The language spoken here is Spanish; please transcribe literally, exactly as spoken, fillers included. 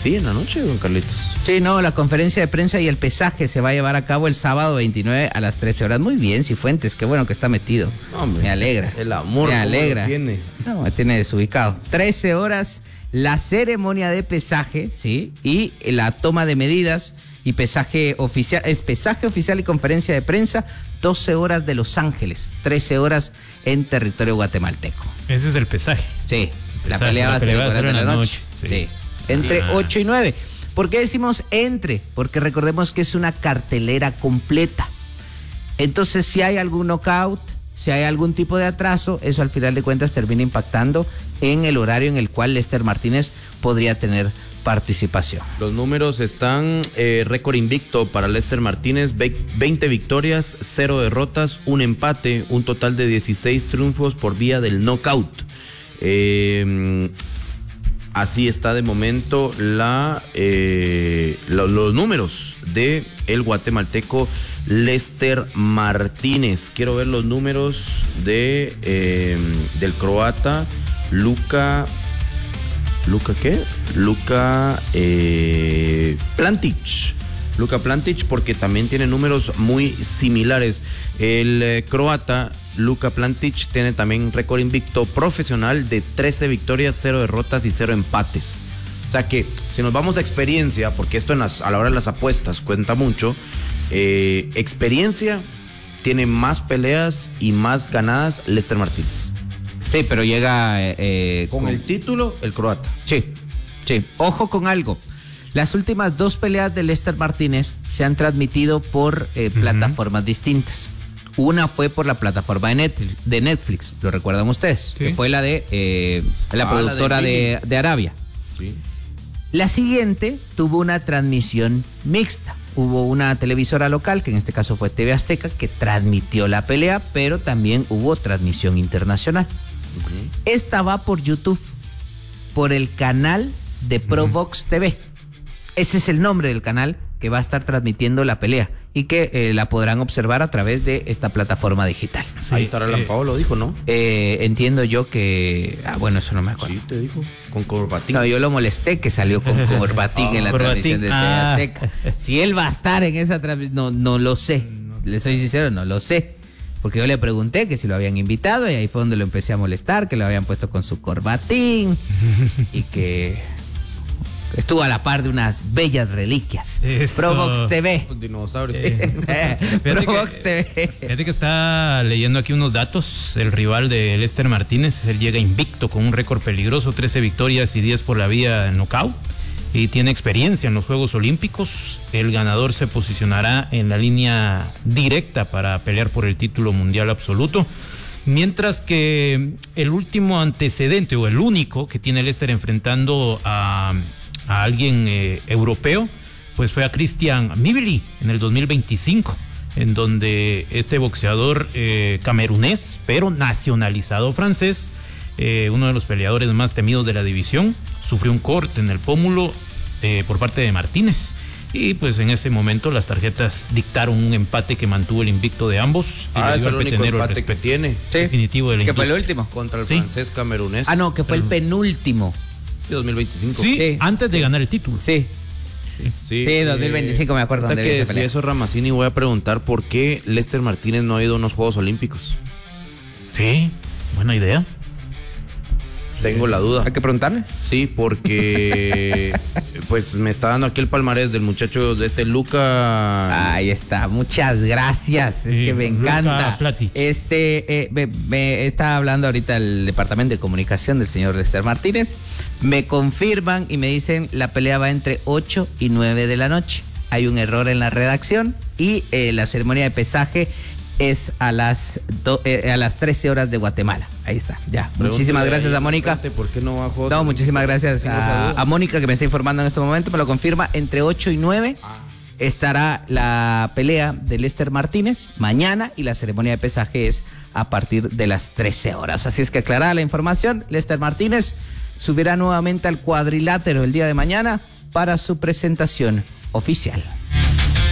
Sí, en la noche, don Carlitos. Sí, no, la conferencia de prensa y el pesaje se va a llevar a cabo el sábado veintinueve a las trece horas. Muy bien, Cifuentes, qué bueno que está metido. Hombre, me alegra. El amor me alegra. Lo tiene. No, me tiene desubicado. trece horas, la ceremonia de pesaje, ¿sí? Y la toma de medidas y pesaje oficial, es pesaje oficial y conferencia de prensa, doce horas de Los Ángeles, trece horas en territorio guatemalteco. Ese es el pesaje. Sí, el la pesaje, pelea va a ser en la, en la noche. noche. Sí. Sí. Entre ah. ocho y nueve. ¿Por qué decimos entre? Porque recordemos que es una cartelera completa. Entonces, si hay algún knockout, si hay algún tipo de atraso, eso al final de cuentas termina impactando en el horario en el cual Lester Martínez podría tener participación. Los números están, eh, récord invicto para Lester Martínez, veinte victorias, cero derrotas, un empate, un total de dieciséis triunfos por vía del knockout. Eh, así está de momento la eh, lo, los números de el guatemalteco Lester Martínez. Quiero ver los números de eh, del croata Luka Luka ¿qué? Luka eh, Plantic. Luka Plantic, porque también tiene números muy similares. El eh, croata Luka Plantic tiene también récord invicto profesional de trece victorias, cero derrotas y cero empates. O sea que si nos vamos a experiencia, porque esto en las, a la hora de las apuestas cuenta mucho, eh, experiencia tiene más peleas y más ganadas Lester Martínez. Sí, pero llega eh, con, con el título el croata. Sí, sí. Ojo con algo. Las últimas dos peleas de Lester Martínez se han transmitido por eh, uh-huh. plataformas distintas. Una fue por la plataforma de Netflix, de Netflix, lo recuerdan ustedes, sí. que fue la de eh, la ah, productora la de, de, de Arabia. Sí. La siguiente tuvo una transmisión mixta. Hubo una televisora local, que en este caso fue T V Azteca, que transmitió la pelea, pero también hubo transmisión internacional. Uh-huh. Esta va por YouTube, por el canal de ProBox uh-huh. T V. Ese es el nombre del canal que va a estar transmitiendo la pelea y que eh, la podrán observar a través de esta plataforma digital. Sí, ahí estará Alan Pao, lo dijo, ¿no? Eh, entiendo yo que... Ah, bueno, eso no me acuerdo. Sí, te dijo, con Corbatín. No, yo lo molesté que salió con Corbatín oh, en la Corbatín. transmisión de ah. T V Azteca. Si él va a estar en esa transmisión, no, no lo sé. Le soy sincero, no lo sé. Porque yo le pregunté que si lo habían invitado y ahí fue donde lo empecé a molestar, que lo habían puesto con su corbatín y que estuvo a la par de unas bellas reliquias. Eso. ProBox T V. Los dinosaurios. Eh, ProBox que, T V. Fíjate que está leyendo aquí unos datos. El rival de Lester Martínez, él llega invicto con un récord peligroso, trece victorias y diez por la vía de knockout. Y tiene experiencia en los Juegos Olímpicos. El ganador se posicionará en la línea directa para pelear por el título mundial absoluto. Mientras que el último antecedente, o el único que tiene Lester enfrentando a, a alguien eh, europeo, pues fue a Christian Mibili en el dos mil veinticinco, en donde este boxeador eh, camerunés, pero nacionalizado francés, eh, uno de los peleadores más temidos de la división, sufrió un corte en el pómulo eh, por parte de Martínez. Y pues en ese momento las tarjetas dictaron un empate que mantuvo el invicto de ambos. Ah, y es el único empate el que tiene. Sí. Definitivo de la que fue el industria. último. Contra el sí. francés camerunés. Ah, no, que fue el penúltimo. Sí, dos mil veinticinco. Sí, sí, antes de ganar el título. Sí. Sí, sí, sí dos mil veinticinco me acuerdo. Hasta que si eso Ramazini, voy a preguntar por qué Lester Martínez no ha ido a unos Juegos Olímpicos. Sí, buena idea. Tengo la duda. ¿Hay que preguntarle? Sí, porque pues me está dando aquí el palmarés del muchacho de este Luka. Ahí está, muchas gracias. Sí, es que me encanta. Este, eh, me, me está hablando ahorita el departamento de comunicación del señor Lester Martínez. Me confirman y me dicen la pelea va entre ocho y nueve de la noche. Hay un error en la redacción y eh, la ceremonia de pesaje es a las do, eh, a las trece horas de Guatemala. Ahí está, ya. Pregúntale muchísimas gracias a Mónica. ¿Por qué no bajó? No, muchísimas gracias a, a Mónica que me está informando en este momento, me lo confirma. Entre ocho y nueve ah. estará la pelea de Lester Martínez mañana y la ceremonia de pesaje es a partir de las trece horas. Así es que aclarada la información, Lester Martínez subirá nuevamente al cuadrilátero el día de mañana para su presentación oficial.